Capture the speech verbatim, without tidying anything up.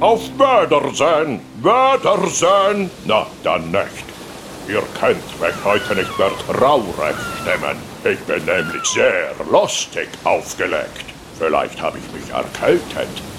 Auf Wiedersehen, Wiedersehen. Na, dann nicht. Ihr könnt mich heute nicht mehr traurig stimmen. Ich bin nämlich sehr lustig aufgelegt. Vielleicht habe ich mich erkältet.